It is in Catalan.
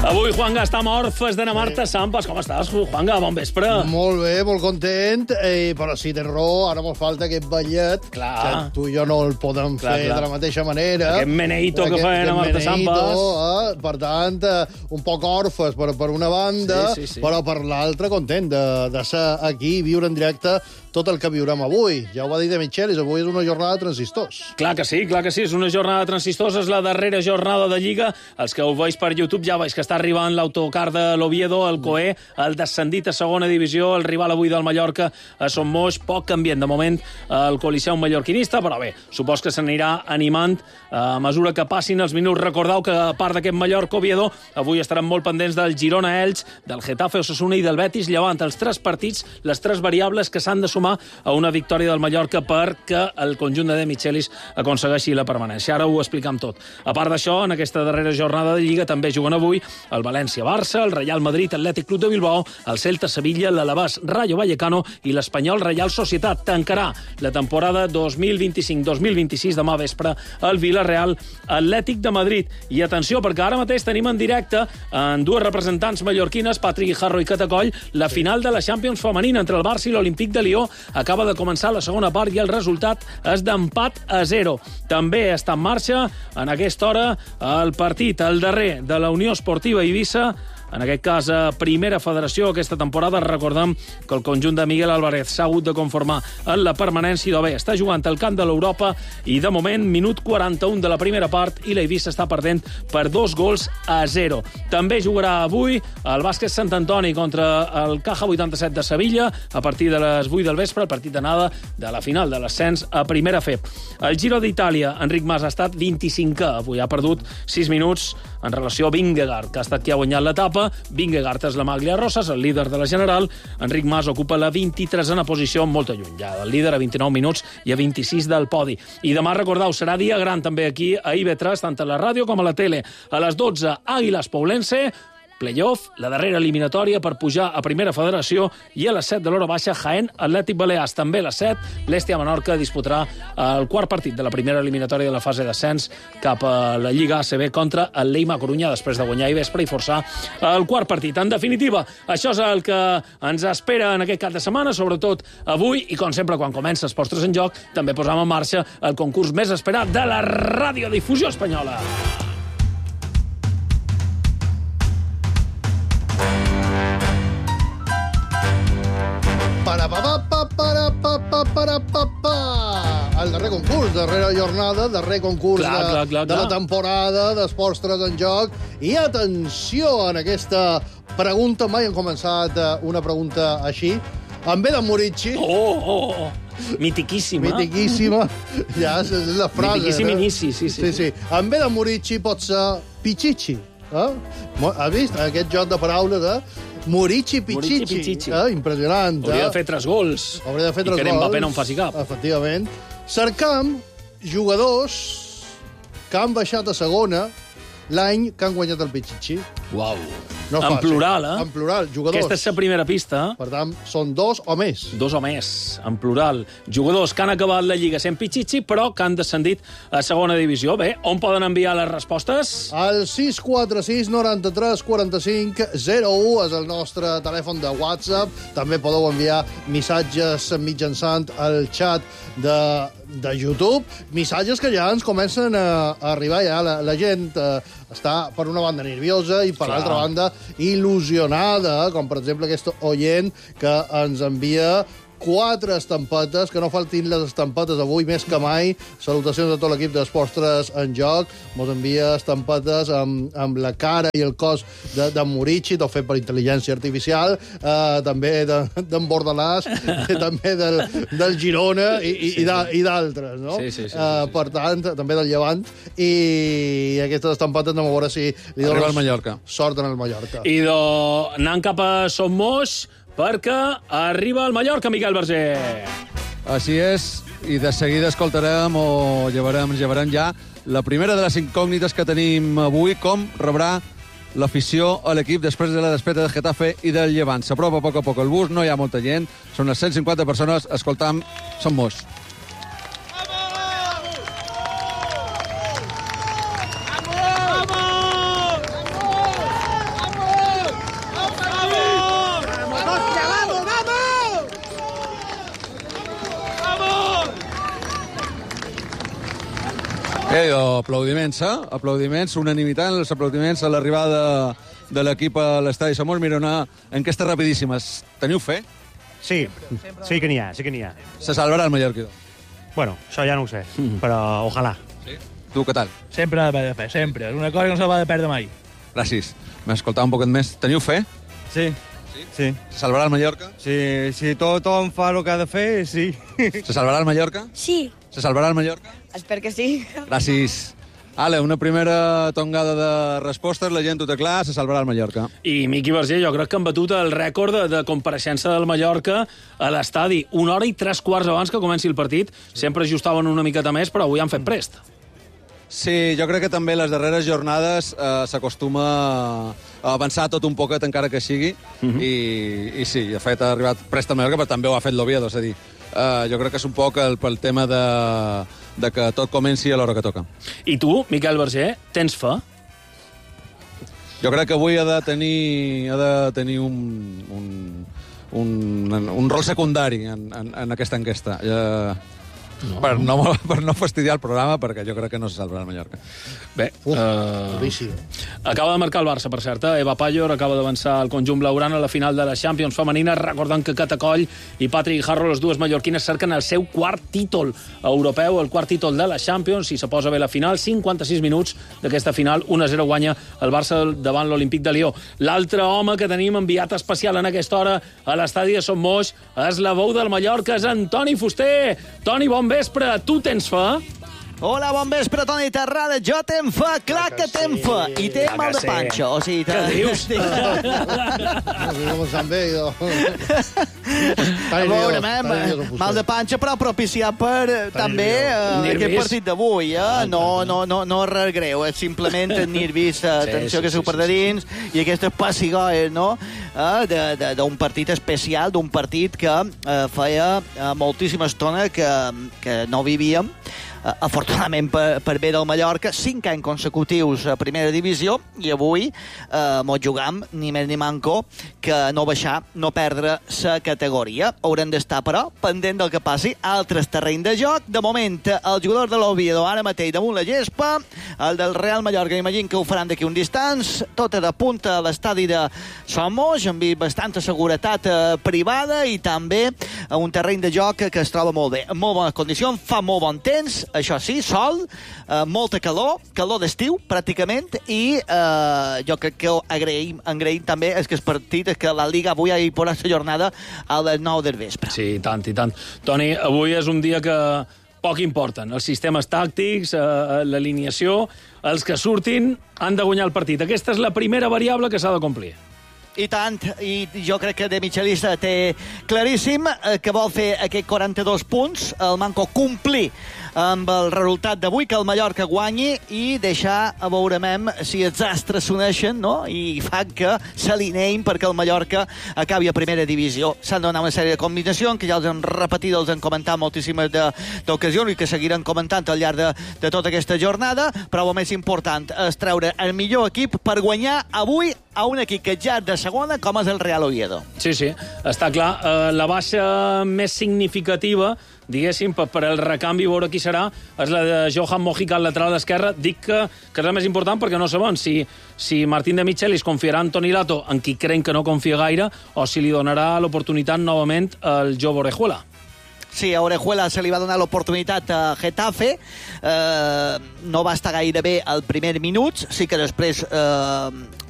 Avui, Juanga, està amb Orfes d'Anna Marta Sampas. Com estàs, Juanga? Bon vespre. Molt bé, molt content, però sí, tens raó, ara molt falta aquest ballet. Clar. Que tu i jo no el podem fer de la mateixa manera. Aquest meneito que feien a Marta Sampas. Per tant, un poc Orfes per una banda, sí. però per l'altra content de ser aquí i viure en directe tot el que viurem avui. Ja ho va dir de Michelis, avui és una jornada de transistors. Clar que sí, és una jornada de transistors, és la darrera jornada de Lliga. Els que ho veus per YouTube ja veus que està arribant l'autocar de l'Oviedo, el Coé, el descendit a segona divisió, el rival avui del Mallorca a Son Moix, poc ambient de moment el Coliseu mallorquinista, però bé, supos que s'anirà animant a mesura que passin els minuts. Recordeu que a part d'aquest Mallorca-Oviedo, avui estaran molt pendents del Girona-Elx, del Getafe-Osasuna i del Betis, llevant els 3 partits, les 3 variables que s'han de sumar a una victòria del Mallorca perquè el conjunt de Michelis aconsegueixi la permanència. Ara ho explicam tot. A part d'això, en aquesta darrera jornada de Lliga també juguen avui el València-Barça, el Real Madrid-Atlètic Club de Bilbao, el Celta-Sevilla, l'Alavés-Rayo Vallecano i l'Espanyol-Real Societat. Tancarà la temporada 2025-2026 demà vespre el Villarreal-Atlètic de Madrid. I atenció, perquè ara mateix tenim en directe en 2 representants mallorquines, Patri Guijarro i Catacoll, la final de la Champions femenina entre el Barça i l'Olímpic de Lió. Acaba de començar la segona part i el resultat és d'empat a 0. També està en marxa en aquesta hora el partit, el darrer de la Unió Esportiva Eivissa, en aquest cas a Primera Federació aquesta temporada. Recordem que el conjunt de Miguel Álvarez s'ha hagut de conformar en la permanència i bé, està jugant al camp de l'Europa i de moment minut 41 de la primera part i l'Eivissa està perdent per 2-0. També jugarà avui el Bàsquet Sant Antoni contra el Caja 87 de Sevilla a partir de les 8 del vespre, el partit d'anada de la final de l'ascens a Primera FEP. El Giro d'Itàlia, Enric Mas ha estat 25è, avui ha perdut 6 minuts en relació a Vingegaard, que ha estat qui ha guanyat l'etapa. Vingegaard és la Maglia Rosas, el líder de la General. Enric Mas ocupa la 23a posició, molt lluny ja del líder, a 29 minuts i a 26 del podi. I demà, recordeu, serà dia gran també aquí a IB3, tant a la ràdio com a la tele. A les 12, Àguilas Poblense, playoff, la darrera eliminatòria per pujar a Primera Federació, i a les 7 de l'hora baixa, Jaén Atlètic Balears. També a les 7, l'Estia Menorca disputarà el 4 partit de la primera eliminatòria de la fase d'ascens cap a la Lliga ACB contra el Leima Corunya, després de guanyar i vespre i forçar el 4 partit. En definitiva, això és el que ens espera en aquest cap de setmana, sobretot avui, i com sempre, quan comença els Postres en Joc, també posam en marxa el concurs més esperat de la radiodifusió espanyola. El darrer concurs, darrera jornada, darrer concurs de la temporada d'Esports 3 en Joc. I atenció en aquesta pregunta, mai hem començat una pregunta així. En ve de Murici. Mitiquíssima. Ja, és la frase. Mitiquíssim inici, sí. En ve de Murici pot ser Pichichi. Has vist aquest joc de paraules, Murici Pichichi. Impressionant. Hauria de fer 3 gols. I que Mbappé no en faci cap. Efectivament. Cercam jugadors que han baixat a segona l'any que han guanyat el Pichichi. Uau. No en plural, En plural, jugadors. Aquesta és la primera pista. Per tant, són 2 o més. 2 o més, en plural. Jugadors que han acabat la Lliga sent Pichichi, però que han descendit a segona divisió. Bé, on poden enviar les respostes? El 646 93 45 01 és el nostre telèfon de WhatsApp. També podeu enviar missatges mitjançant el xat de YouTube. Missatges que ja ens comencen a arribar. Ja la gent està, per una banda, nerviosa i, per l'altra banda, il·lusionada, com, per exemple, aquest oient que ens envia 4 estampetes, que no faltin les estampetes avui més que mai. Salutacions a tot l'equip d'Esports 3 en Joc. Mos envia estampetes amb la cara i el cos de Murici, tot fet per intel·ligència artificial, també d'en Bordalàs, també del Girona i d'altres, no? Sí. Per tant, també del Llevant. I aquestes estampetes anem a veure si li donen sort en el Mallorca. I anant cap a Son Moix, perquè arriba el Mallorca, Miquel Berger. Així és, i de seguida escoltarem o llevarem ja la primera de les incògnites que tenim avui, com rebrà l'afició a l'equip després de la despeta del Getafe i del Llevant. S'apropa a poc el bus, no hi ha molta gent, són les 150 persones, escoltam Son Moix. aplaudiments, aplaudiments, unanimitat, els aplaudiments a l'arribada de l'equip a l'estadi Somos. Mira, una enquesta rapidíssimes. Teniu fe? Sí, sí que n'hi ha, sí que n'hi ha. Se salvarà el Mallorca. Bueno, això ja no ho sé, però ojalà. Sí? Tu, què tal? Sempre ha d'haver fe, sempre. És una cosa que no s'ha de perdre mai. Gràcies. M'escoltava un poquet més. Teniu fe? Sí. Sí. Se salvarà el Mallorca? Sí, si tothom fa el que ha de fer, sí. Se salvarà el Mallorca? Sí. Se salvarà el Mallorca? Espero que sí. Gràcies. Ale, una primera tongada de respostes, la gent ho té clar, se salvarà el Mallorca. I Miqui Verger, jo crec que han batut el rècord de compareixença del Mallorca a l'estadi. 1 hora i 3 quarts abans que comenci el partit. Sempre ajustaven una miqueta més, però avui han fet prest. Sí, jo crec que també les darreres jornades s'acostuma a avançar tot un poquet, encara que sigui, i sí, de fet ha arribat prest al Mallorca, però també ho ha fet l'Oviedo, és a dir, jo crec que és un poc pel tema de que tot comenci a l'hora que toca. I tu, Miquel Verger, tens fe? Jo crec que avui ha de tenir un rol secundari en aquesta enquesta. Per no fastidiar el programa, perquè jo crec que no se salvarà el Mallorca. Bé, Duríssim. acaba de marcar el Barça, per cert. Eva Pallor acaba d'avançar el conjunt blaugrana a la final de la Champions femenina, recordant que Catacoll i Patrick Harrow, les dues mallorquines, cerquen el seu quart títol europeu, el quart títol de la Champions, i se posa bé la final. 56 minuts d'aquesta final, 1-0 guanya el Barça davant l'Olímpic de Lió. L'altre home que tenim enviat especial en aquesta hora a l'estadi de Son Moix és la veu del Mallorca, és en Toni Fuster. Toni, bon vespre. Tu tens fe? Hola, bon vespre, Toni Terrades. Jo tenc fe, clar que tenc fe. I tenc mal de panxa. O sigui, Què dius? Començant bé, jo. A veure, mal de panxa, però propiciat per també aquest partit d'avui. No res greu, és simplement nervis, tensió que s'ho per de dins, i aquestes passigoes, no?, d'un partit especial, d'un partit que feia moltíssima estona que no vivíem. Afortunadament per bé del Mallorca, 5 anys consecutius a primera divisió, i avui mos jugam ni més ni manco que no baixar, no perdre la categoria. Haurem d'estar, però, pendent del que passi a altres terrenys de joc. De moment, el jugador de l'Oviedo ara mateix damunt la gespa, el del Real Mallorca, imagino que ho faran d'aquí un distants, tot de punta a l'estadi de Son Moix, amb bastanta seguretat privada, i també un terreny de joc que es troba molt bé, en molt bones condicions, fa molt bon temps, això sí, sol, molta calor d'estiu, pràcticament, i jo crec que agraïm també és que el partit, és que la Liga avui hi posarà la jornada a les 9 del vespre. Sí, i tant, i tant. Toni, avui és un dia que poc importen. Els sistemes tàctics, l'alineació, els que surtin han de guanyar el partit. Aquesta és la primera variable que s'ha de complir. I tant, i jo crec que de Michelista té claríssim que vol fer aquests 42 punts, el manco complir amb el resultat d'avui, que el Mallorca guanyi, i deixar, a veurem si els astres s'uneixen, no?, i fan que s'alineïn perquè el Mallorca acabi a primera divisió. S'han de donar una sèrie de combinacions que ja els han repetit, els han comentat moltíssimes d'ocasions i que seguiran comentant al llarg de tota aquesta jornada, però el més important és treure el millor equip per guanyar avui a un equip que ja és de segona, com és el Real Oviedo. Sí, està clar. La baixa més significativa, diguéssim, per el recanvi, veure qui serà, és la de Johan Mojica al lateral esquerre. Dic que és la més important perquè no sabem si Martín de Michelis confiarà en Toni Lato, en qui creiem que no confia gaire, o si li donarà l'oportunitat novament al jove Orejuela. Sí, a Orejuela se li va donar l'oportunitat a Getafe, no va estar gaire bé al primer minut, sí que després